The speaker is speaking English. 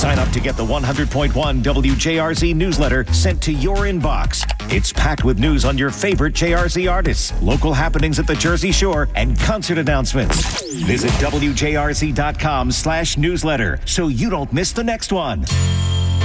Sign up to get the 100.1 WJRZ newsletter sent to your inbox. It's packed with news on your favorite JRZ artists, local happenings at the Jersey Shore, and concert announcements. Visit WJRZ.com/newsletter so you don't miss the next one.